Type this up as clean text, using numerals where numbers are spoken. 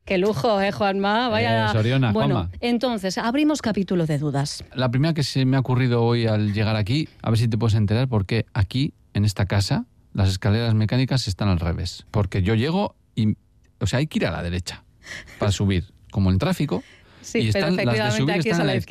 Qué lujo, Juanma. Vaya. Soriona, bueno, Juanma. entonces, abrimos capítulo de dudas. La primera que se me ha ocurrido hoy al llegar aquí, a ver si te puedes enterar, porque aquí, en esta casa, las escaleras mecánicas están al revés. Porque yo llego y, hay que ir a la derecha para subir, como en tráfico. Sí, y pero están las de efectivamente subir aquí es están a la en la izquierda.